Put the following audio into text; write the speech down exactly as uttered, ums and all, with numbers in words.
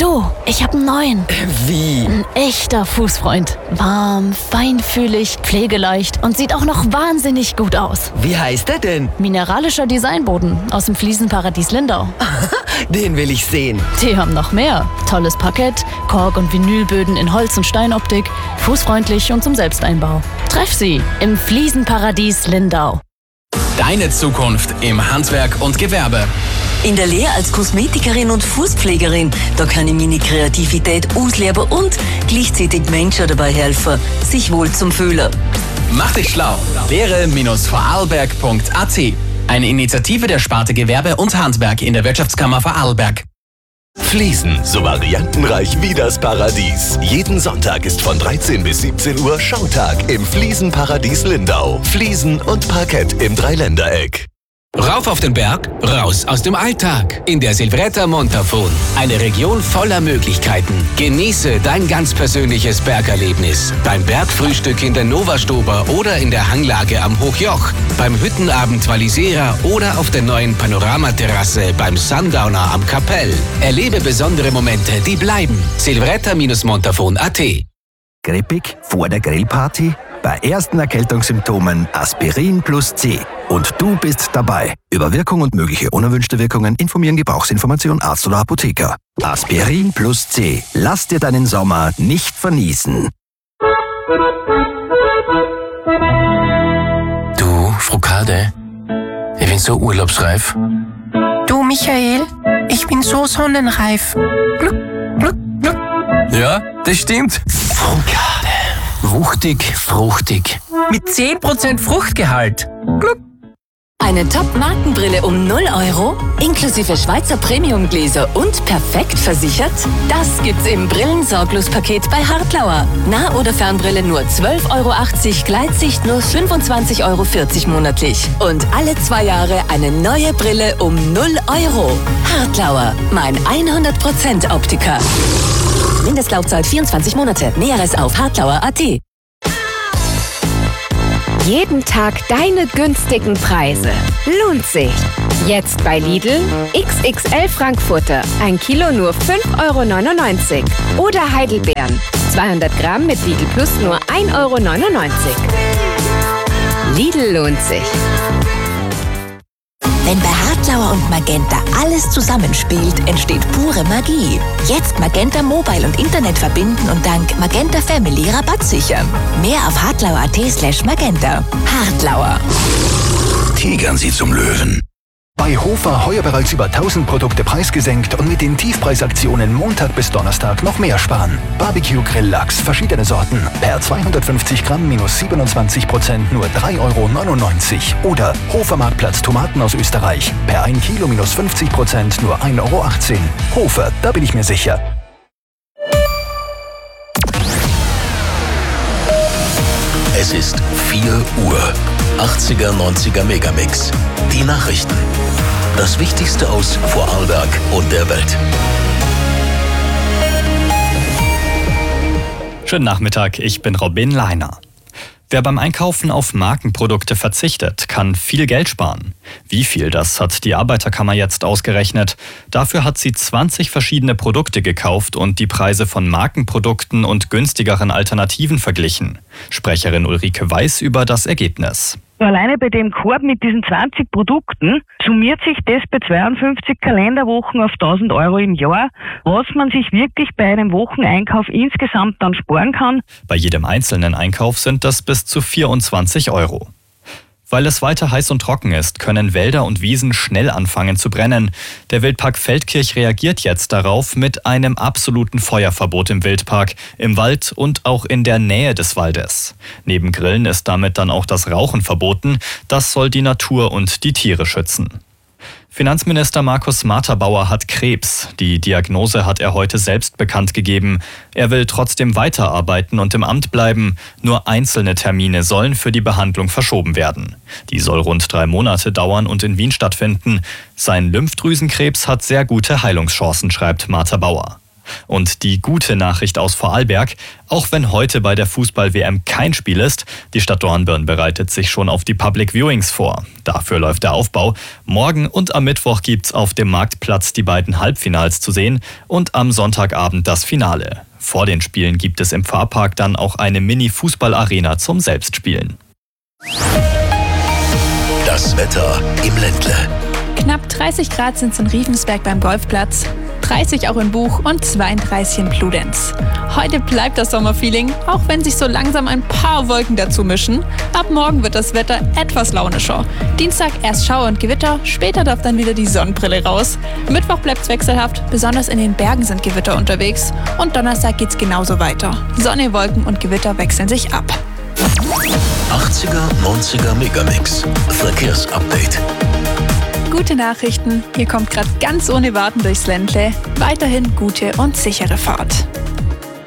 Du, ich hab einen neuen. Äh, wie? Ein echter Fußfreund. Warm, feinfühlig, pflegeleicht und sieht auch noch wahnsinnig gut aus. Wie heißt er denn? Mineralischer Designboden aus dem Fliesenparadies Lindau. Den will ich sehen. Die haben noch mehr. Tolles Parkett, Kork- und Vinylböden in Holz- und Steinoptik, fußfreundlich und zum Selbsteinbau. Treff sie im Fliesenparadies Lindau. Deine Zukunft im Handwerk und Gewerbe. In der Lehre als Kosmetikerin und Fußpflegerin, da kann ich meine Kreativität ausleben und gleichzeitig Menschen dabei helfen, sich wohl zu fühlen. Mach dich schlau. lehre Bindestrich vorarlberg Punkt a t. Eine Initiative der Sparte Gewerbe und Handwerk in der Wirtschaftskammer Vorarlberg. Fliesen, so variantenreich wie das Paradies. Jeden Sonntag ist von dreizehn bis siebzehn Uhr Schautag im Fliesenparadies Lindau. Fliesen und Parkett im Dreiländereck. Rauf auf den Berg, raus aus dem Alltag. In der Silvretta Montafon. Eine Region voller Möglichkeiten. Genieße dein ganz persönliches Bergerlebnis. Beim Bergfrühstück in der Novastober oder in der Hanglage am Hochjoch. Beim Hüttenabend Walisera oder auf der neuen Panoramaterrasse beim Sundowner am Kapell. Erlebe besondere Momente, die bleiben. Silvretta Montafon Punkt a t. Grippig vor der Grillparty? Bei ersten Erkältungssymptomen Aspirin plus C. Und du bist dabei. Über Wirkung und mögliche unerwünschte Wirkungen informieren Gebrauchsinformation Arzt oder Apotheker. Aspirin plus C. Lass dir deinen Sommer nicht verniesen. Du, Frau Kade, ich bin so urlaubsreif. Du, Michael, ich bin so sonnenreif. Gluck, gluck, gluck. Ja, das stimmt. Frau Kade. Wuchtig, fruchtig. Mit zehn Prozent Fruchtgehalt. Gluck. Eine Top-Markenbrille um null Euro, inklusive Schweizer Premium-Gläser und perfekt versichert? Das gibt's im Brillensorglos-Paket bei Hartlauer. Nah- oder Fernbrille nur zwölf Euro achtzig, Gleitsicht nur fünfundzwanzig Euro vierzig monatlich. Und alle zwei Jahre eine neue Brille um null Euro. Hartlauer, mein hundert Prozent Optiker. Mindestlaufzeit vierundzwanzig Monate. Näheres auf hartlauer Punkt a t. Jeden Tag deine günstigen Preise. Lohnt sich. Jetzt bei Lidl X X L Frankfurter. Ein Kilo nur fünf Euro neunundneunzig. Oder Heidelbeeren. zweihundert Gramm mit Lidl Plus nur ein Euro neunundneunzig. Lidl lohnt sich. Wenn bei Hartlauer und Magenta alles zusammenspielt, entsteht pure Magie. Jetzt Magenta Mobile und Internet verbinden und dank Magenta Family Rabatt sichern. Mehr auf hartlauer Punkt a t slash magenta. Hartlauer. Tigern Sie zum Löwen. Bei Hofer heuer bereits über tausend Produkte preisgesenkt und mit den Tiefpreisaktionen Montag bis Donnerstag noch mehr sparen. Barbecue-Grill-Lachs, verschiedene Sorten. Per zweihundertfünfzig Gramm minus siebenundzwanzig Prozent nur drei Euro neunundneunzig. Oder Hofer Marktplatz Tomaten aus Österreich. Per ein Kilo minus fünfzig Prozent nur ein Euro achtzehn. Hofer, da bin ich mir sicher. Es ist vier Uhr. achtziger, neunziger Megamix. Die Nachrichten. Das Wichtigste aus Vorarlberg und der Welt. Schönen Nachmittag, ich bin Robin Leiner. Wer beim Einkaufen auf Markenprodukte verzichtet, kann viel Geld sparen. Wie viel, das hat die Arbeiterkammer jetzt ausgerechnet. Dafür hat sie zwanzig verschiedene Produkte gekauft und die Preise von Markenprodukten und günstigeren Alternativen verglichen. Sprecherin Ulrike Weiß über das Ergebnis. Alleine bei dem Korb mit diesen zwanzig Produkten summiert sich das bei zweiundfünfzig Kalenderwochen auf tausend Euro im Jahr, was man sich wirklich bei einem Wocheneinkauf insgesamt dann sparen kann. Bei jedem einzelnen Einkauf sind das bis zu vierundzwanzig Euro. Weil es weiter heiß und trocken ist, können Wälder und Wiesen schnell anfangen zu brennen. Der Wildpark Feldkirch reagiert jetzt darauf mit einem absoluten Feuerverbot im Wildpark, im Wald und auch in der Nähe des Waldes. Neben Grillen ist damit dann auch das Rauchen verboten. Das soll die Natur und die Tiere schützen. Finanzminister Markus Materbauer hat Krebs. Die Diagnose hat er heute selbst bekannt gegeben. Er will trotzdem weiterarbeiten und im Amt bleiben. Nur einzelne Termine sollen für die Behandlung verschoben werden. Die soll rund drei Monate dauern und in Wien stattfinden. Sein Lymphdrüsenkrebs hat sehr gute Heilungschancen, schreibt Materbauer. Und die gute Nachricht aus Vorarlberg: Auch wenn heute bei der Fußball-W M kein Spiel ist, die Stadt Dornbirn bereitet sich schon auf die Public Viewings vor. Dafür läuft der Aufbau. Morgen und am Mittwoch gibt's auf dem Marktplatz die beiden Halbfinals zu sehen und am Sonntagabend das Finale. Vor den Spielen gibt es im Pfarrpark dann auch eine Mini-Fußball-Arena zum Selbstspielen. Das Wetter im Ländle. Knapp dreißig Grad sind es in Riefensberg beim Golfplatz, dreißig auch in Buch und zweiunddreißig in Bludenz. Heute bleibt das Sommerfeeling, auch wenn sich so langsam ein paar Wolken dazu mischen. Ab morgen wird das Wetter etwas launischer. Dienstag erst Schauer und Gewitter, später darf dann wieder die Sonnenbrille raus. Mittwoch bleibt es wechselhaft, besonders in den Bergen sind Gewitter unterwegs. Und Donnerstag geht's genauso weiter. Sonne, Wolken und Gewitter wechseln sich ab. achtziger, neunziger Megamix. Verkehrsupdate. Gute Nachrichten, ihr kommt gerade ganz ohne Warten durchs Ländle. Weiterhin gute und sichere Fahrt.